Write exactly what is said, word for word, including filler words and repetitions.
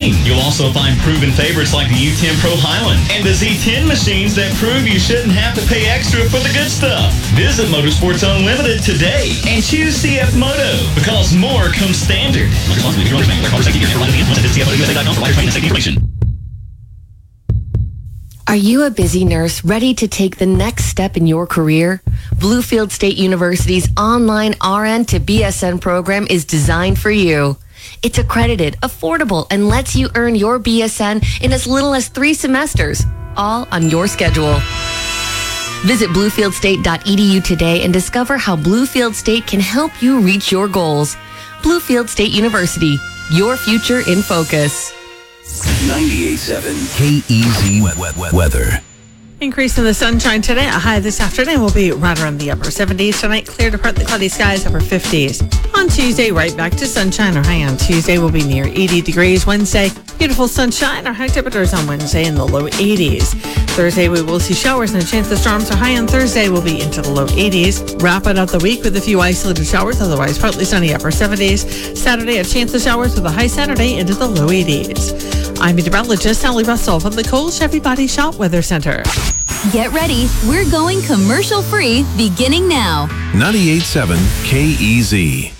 clean. You'll also find proven favorites like the U ten Pro Highland and the Z ten machines that prove you shouldn't have to pay extra for the good stuff. Visit Motorsports Unlimited today and choose C F Moto because more comes standard. Are you a busy nurse ready to take the next step in your career? Bluefield State University's online R N to B S N program is designed for you. It's accredited, affordable, and lets you earn your B S N in as little as three semesters, all on your schedule. Visit bluefield state dot e d u today and discover how Bluefield State can help you reach your goals. Bluefield State University, your future in focus. ninety-eight point seven K E Z weather. Increase in the sunshine today. A high this afternoon will be right around the upper seventies. Tonight, clear to partly cloudy skies, upper fifties. On Tuesday, right back to sunshine. Our high on Tuesday will be near eighty degrees. Wednesday, beautiful sunshine. Our high temperatures on Wednesday in the low eighties. Thursday, we will see showers and a chance of storms. Our high on Thursday will be into the low eighties. Wrap it up the week with a few isolated showers. Otherwise, partly sunny, upper seventies. Saturday, a chance of showers with a high Saturday into the low eighties. I'm meteorologist Sally Russell from the Cole Chevy Body Shop Weather Center. Get ready. We're going commercial free beginning now. ninety-eight point seven K E Z.